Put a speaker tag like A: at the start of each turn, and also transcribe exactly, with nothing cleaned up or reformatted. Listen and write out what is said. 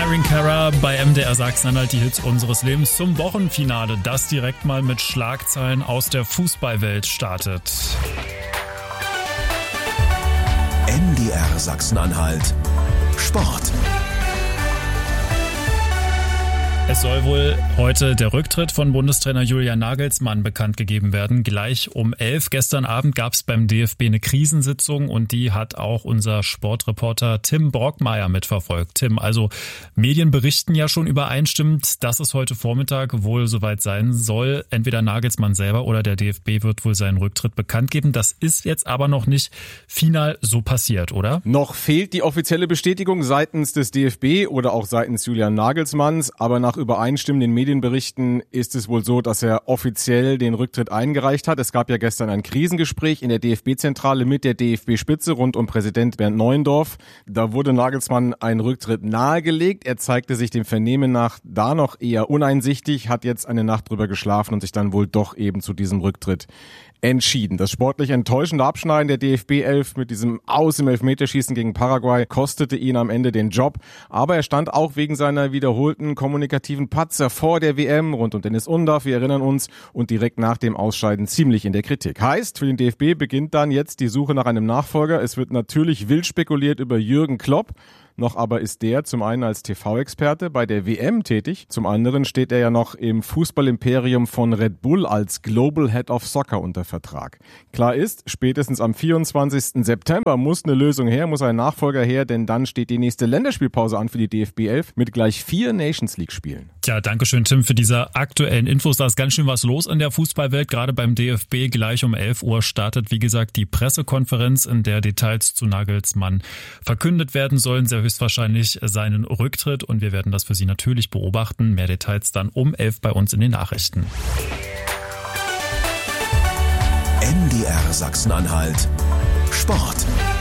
A: Irene Cara bei M D R Sachsen-Anhalt, die Hits unseres Lebens zum Wochenfinale, das direkt mal mit Schlagzeilen aus der Fußballwelt startet.
B: M D R Sachsen-Anhalt Sport.
A: Es soll wohl heute der Rücktritt von Bundestrainer Julian Nagelsmann bekannt gegeben werden. Gleich um elf. Gestern Abend gab es beim D F B eine Krisensitzung und die hat auch unser Sportreporter Tim Brockmeier mitverfolgt. Tim, also Medien berichten ja schon übereinstimmend, dass es heute Vormittag wohl soweit sein soll. Entweder Nagelsmann selber oder der D F B wird wohl seinen Rücktritt bekannt geben. Das ist jetzt aber noch nicht final so passiert, oder?
C: Noch fehlt die offizielle Bestätigung seitens des D F B oder auch seitens Julian Nagelsmanns, aber nach übereinstimmenden Medienberichten ist es wohl so, dass er offiziell den Rücktritt eingereicht hat. Es gab ja gestern ein Krisengespräch in der D F B-Zentrale mit der D F B-Spitze rund um Präsident Bernd Neuendorf. Da wurde Nagelsmann ein Rücktritt nahegelegt. Er zeigte sich dem Vernehmen nach da noch eher uneinsichtig, hat jetzt eine Nacht drüber geschlafen und sich dann wohl doch eben zu diesem Rücktritt entschieden. Das sportlich enttäuschende Abschneiden der D F B-Elf mit diesem Aus im Elfmeterschießen gegen Paraguay kostete ihn am Ende den Job. Aber er stand auch wegen seiner wiederholten kommunikativen Patzer vor der W M rund um Dennis Undaff, wir erinnern uns, und direkt nach dem Ausscheiden ziemlich in der Kritik. Heißt, für den D F B beginnt dann jetzt die Suche nach einem Nachfolger. Es wird natürlich wild spekuliert über Jürgen Klopp. Noch aber ist der zum einen als T V-Experte bei der W M tätig, zum anderen steht er ja noch im Fußballimperium von Red Bull als Global Head of Soccer unter Vertrag. Klar ist, spätestens am vierundzwanzigsten September muss eine Lösung her, muss ein Nachfolger her, denn dann steht die nächste Länderspielpause an für die D F B elf mit gleich vier Nations League-Spielen.
A: Tja, danke schön, Tim, für diese aktuellen Infos. Da ist ganz schön was los in der Fußballwelt, gerade beim D F B. Gleich um elf Uhr startet, wie gesagt, die Pressekonferenz, in der Details zu Nagelsmann verkündet werden sollen. Sehr höchstwahrscheinlich seinen Rücktritt und wir werden das für Sie natürlich beobachten. Mehr Details dann um elf bei uns in den Nachrichten.
B: M D R Sachsen-Anhalt Sport.